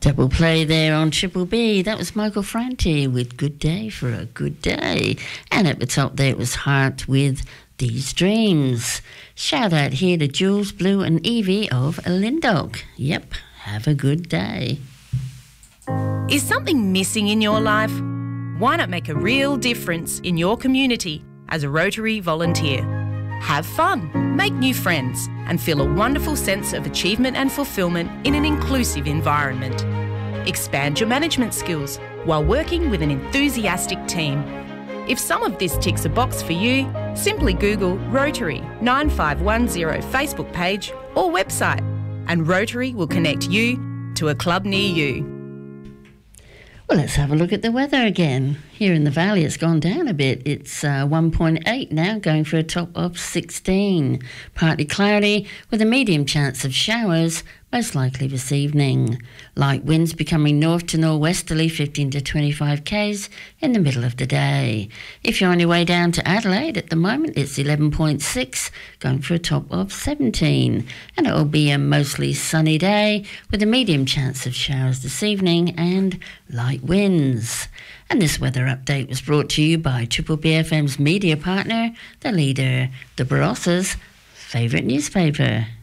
Double play there on Triple B. That was Michael Franti with Good Day for a Good Day. And at the top there it was Heart with These Dreams. Shout out here to Jules, Blue and Evie of Lindog. Yep, have a good day. Is something missing in your life? Why not make a real difference in your community as a Rotary volunteer? Have fun, make new friends, and feel a wonderful sense of achievement and fulfilment in an inclusive environment. Expand your management skills while working with an enthusiastic team. If some of this ticks a box for you, simply Google Rotary 9510 Facebook page or website, and Rotary will connect you to a club near you. Well, let's have a look at the weather again. Here in the valley, it's gone down a bit. It's 1.8 now, going for a top of 16. Partly cloudy with a medium chance of showers, most likely this evening. Light winds becoming north to northwesterly, 15 to 25 k's in the middle of the day. If you're on your way down to Adelaide at the moment, it's 11.6, going for a top of 17. And it will be a mostly sunny day with a medium chance of showers this evening and light winds. And this weather update was brought to you by Triple BFM's media partner, The Leader, the Barossa's favourite newspaper.